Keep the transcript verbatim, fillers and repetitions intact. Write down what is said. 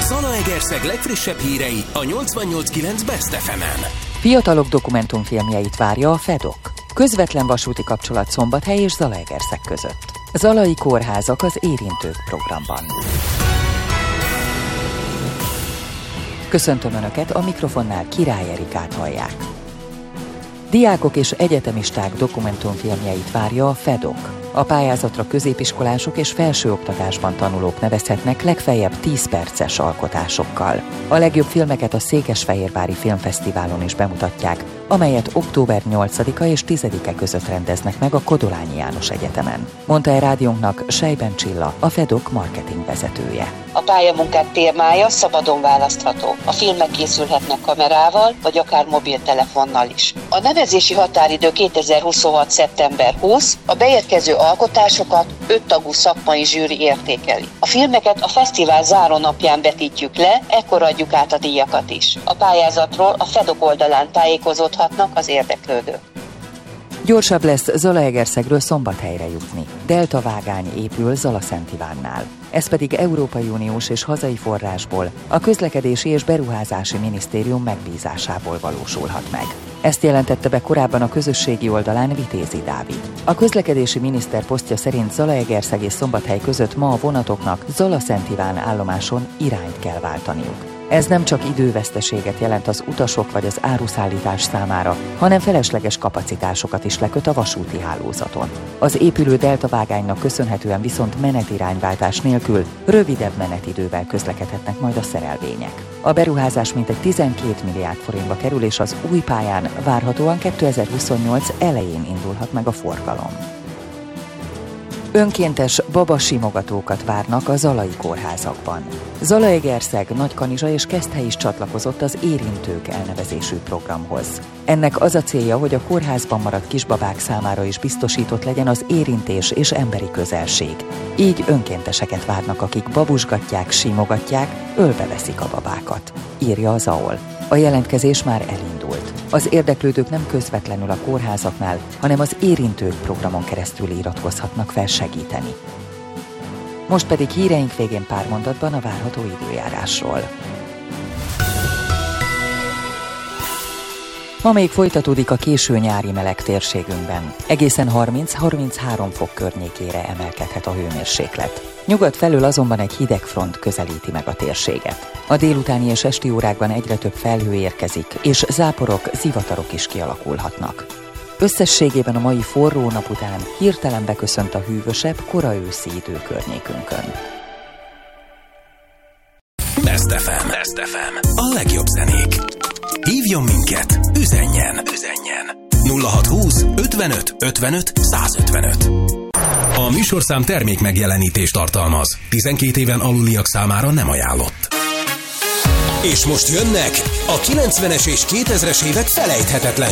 Zalaegerszeg legfrissebb hírei a nyolcvannyolc kilenc Best ef emen. Fiatalok dokumentumfilmjeit várja a fedok. Közvetlen vasúti kapcsolat Szombathely és Zalaegerszeg között. Zalai kórházak az érintők programban. Köszöntöm Önöket, a mikrofonnál Király Erikát hallják. Diákok és egyetemisták dokumentumfilmjeit várja a fedok. A pályázatra középiskolások és felsőoktatásban tanulók nevezhetnek legfeljebb tíz perces alkotásokkal. A legjobb filmeket a Székesfehérvári Filmfesztiválon is bemutatják, amelyet október nyolcadika és tizedike között rendeznek meg a Kodolányi János Egyetemen. Mondta el rádiónknak Sejben Csilla, a fedok marketing vezetője. A pályamunkák témája szabadon választható. A filmek készülhetnek kamerával, vagy akár mobiltelefonnal is. A nevezési határidő kétezer-huszonhat. szeptember huszadika, a beérkező alkotásokat öt tagú szakmai zsűri értékeli. A filmeket a fesztivál zárónapján vetítjük le, ekkor adjuk át a díjakat is. A pályázatról a fedok oldalán tájékozódhatnak az érdeklődők. Gyorsabb lesz Zalaegerszegről Szombathelyre jutni. Delta vágány épül Zalaszent Ivánnál. Ez pedig Európai Uniós és hazai forrásból, a Közlekedési és Beruházási Minisztérium megbízásából valósulhat meg. Ezt jelentette be korábban a közösségi oldalán Vitézi Dávid. A közlekedési miniszter posztja szerint Zalaegerszeg és Szombathely között ma a vonatoknak Zalaszent Iván állomáson irányt kell váltaniuk. Ez nem csak időveszteséget jelent az utasok vagy az áruszállítás számára, hanem felesleges kapacitásokat is leköt a vasúti hálózaton. Az épülő deltavágánynak köszönhetően viszont menetirányváltás nélkül rövidebb menetidővel közlekedhetnek majd a szerelvények. A beruházás mintegy tizenkét milliárd forintba kerül, és az új pályán várhatóan kétezer-huszonnyolc elején indulhat meg a forgalom. Önkéntes babasimogatókat várnak a zalai kórházakban. Zalaegerszeg, Nagykanizsa és Keszthely is csatlakozott az Érintők elnevezésű programhoz. Ennek az a célja, hogy a kórházban maradt kisbabák számára is biztosított legyen az érintés és emberi közelség. Így önkénteseket várnak, akik babusgatják, simogatják, ölbeveszik a babákat, írja az á o el. A jelentkezés már elindult. Az érdeklődők nem közvetlenül a kórházaknál, hanem az Érintők programon keresztül iratkozhatnak fel segíteni. Most pedig híreink végén pár mondatban a várható időjárásról. Ma még folytatódik a késő nyári meleg térségünkben. Egészen harminc-harminchárom fok környékére emelkedhet a hőmérséklet. Nyugat felől azonban egy hideg front közelíti meg a térséget. A délutáni és esti órákban egyre több felhő érkezik, és záporok, zivatarok is kialakulhatnak. Összességében a mai forró nap után hirtelen beköszönt a hűvösebb, kora őszi idő környékünkön. Best ef em. Best ef em. A legjobb zenék. Hívjon minket, üzenjen, üzenjen. nulla hatszázhúsz ötvenöt ötvenöt százötvenöt. A műsorszám termék megjelenítést tartalmaz. tizenkét éven aluliak számára nem ajánlott. És most jönnek a kilencvenes és kétezres évek felejthetetlen